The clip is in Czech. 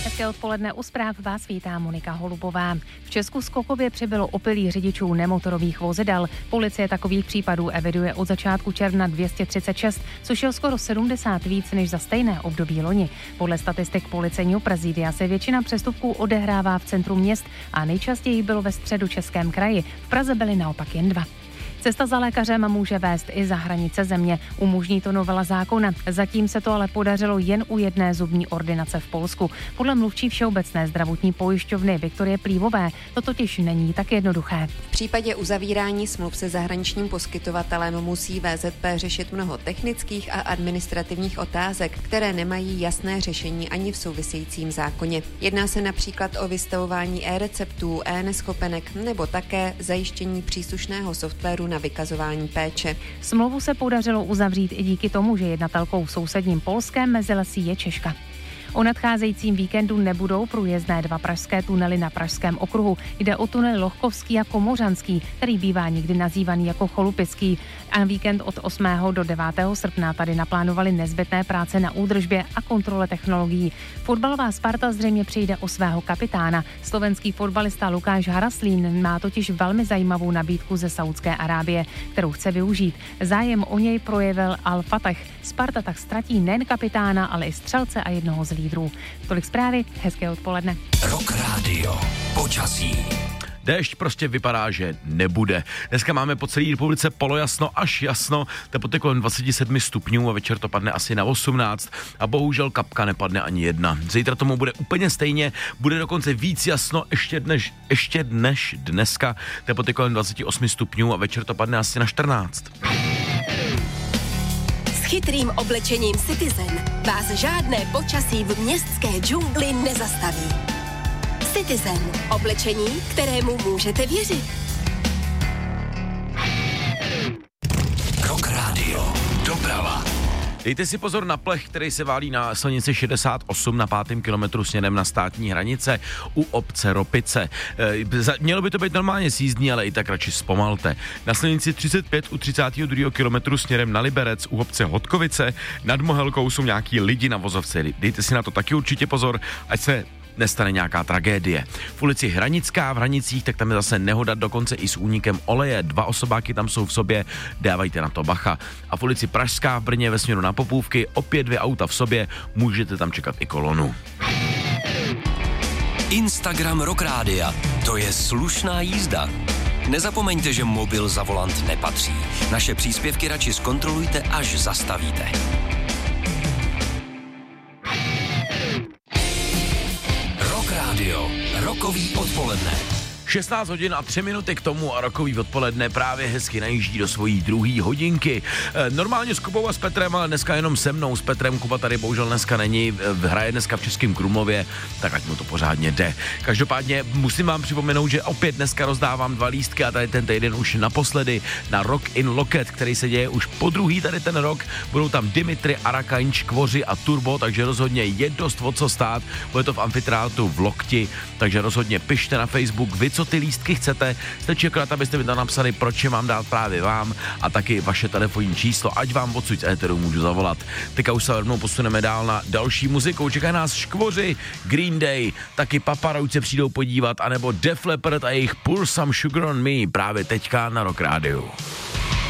Hezké odpoledne, u zpráv vás vítá Monika Holubová. V Česku skokově přibylo opilých řidičů nemotorových vozidel. Policie takových případů eviduje od začátku června 236, což je skoro 70 víc než za stejné období loni. Podle statistik policejního prezidia se většina přestupků odehrává v centru měst a nejčastěji bylo ve Středočeském kraji. V Praze byly naopak jen 2. Cesta za lékařem může vést i za hranice země. Umožní to novela zákona. Zatím se to ale podařilo jen u jedné zubní ordinace v Polsku. Podle mluvčí Všeobecné zdravotní pojišťovny Viktorie Plívové to totiž není tak jednoduché. V případě uzavírání smluv se zahraničním poskytovatelem musí VZP řešit mnoho technických a administrativních otázek, které nemají jasné řešení ani v souvisejícím zákoně. Jedná se například o vystavování e-receptů, e-neschopenek nebo také zajištění příslušného softwaru na vykazování péče. Smlouvu se podařilo uzavřít i díky tomu, že jednatelkou v sousedním polském Mezilesí je Češka. O nadcházejícím víkendu nebudou průjezdné 2 pražské tunely na Pražském okruhu. Jde o tunel Lohkovský a Komořanský, který bývá někdy nazývaný jako Cholupický. A víkend od 8. do 9. srpna tady naplánovali nezbytné práce na údržbě a kontrole technologií. Fotbalová Sparta zřejmě přijde o svého kapitána. Slovenský fotbalista Lukáš Haraslín má totiž velmi zajímavou nabídku ze Saúdské Arábie, kterou chce využít. Zájem o něj projevil Al-Fateh. Sparta tak ztratí nejen kapitána, ale i střelce a jednoho z lídrů. Tolik zprávy, hezké odpoledne. Rock Radio, počasí. Déšť prostě vypadá, že nebude. Dneska máme po celé republice polojasno až jasno, teploty kolem 27 stupňů a večer to padne asi na 18 a bohužel kapka nepadne ani jedna. Zítra tomu bude úplně stejně, bude dokonce víc jasno ještě než dneska, teploty kolem 28 stupňů a večer to padne asi na 14. S chytrým oblečením Citizen vás žádné počasí v městské džungli nezastaví. Citizen. Oblečení, kterému můžete věřit. Rock Radio. Doprava. Dejte si pozor na plech, který se válí na silnici 68 na 5. kilometru směrem na státní hranice u obce Ropice. Mělo by to být normálně sjízdní, ale i tak radši zpomalte. Na silnici 35 u 32. kilometru směrem na Liberec u obce Hodkovice nad Mohelkou jsou nějaký lidi na vozovce. Dejte si na to taky určitě pozor, ať se nestane nějaká tragédie. V ulici Hranická v Hranicích, tak tam je zase nehoda dokonce i s únikem oleje. 2 osobáky tam jsou v sobě, dávajte na to bacha. A v ulici Pražská v Brně ve směru na Popůvky opět 2 auta v sobě, můžete tam čekat i kolonu. Instagram Rock Rádia, to je slušná jízda. Nezapomeňte, že mobil za volant nepatří. Naše příspěvky radši zkontrolujte, až zastavíte. Rokový odpoledne. 16 hodin a 3 minuty k tomu a rokový odpoledne právě hezky najíždí do svojí 2. hodinky. Normálně s Kubou a s Petrem, ale dneska jenom se mnou. S Petrem Kuba tady bohužel dneska není, hraje dneska v Českém Krumlově, tak ať mu to pořádně jde. Každopádně musím vám připomenout, že opět dneska rozdávám 2 lístky a tady ten týden už naposledy na Rock in Loket, který se děje už po druhý tady ten rok. Budou tam Dimitri, Arakaň, Škvoři a Turbo, takže rozhodně je dost o co stát. Bude to v amfiteátru v Lokti, takže rozhodně pište na Facebook, vy co ty lístky chcete, stačí akorát, abyste mi tam napsali, proč je mám dát právě vám a taky vaše telefonní číslo, ať vám odsud z éteru můžu zavolat. Teďka už se rovnou posuneme dál na další muziku. Čeká nás Škvoři, Green Day, taky Papa Roach se přijdou podívat, anebo Def Leppard a jejich Pour Some Sugar on Me právě teďka na Rock Radio.